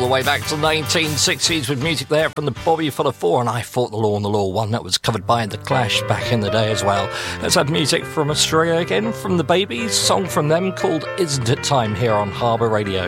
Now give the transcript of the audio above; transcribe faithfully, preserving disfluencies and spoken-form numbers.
way back to the nineteen sixties with music there from the Bobby Fuller Four, and I Fought the Law and the Law, one that was covered by The Clash back in the day as well. Let's have music from Australia again, from the Babies, song from them called Isn't It Time, here on Harbour Radio.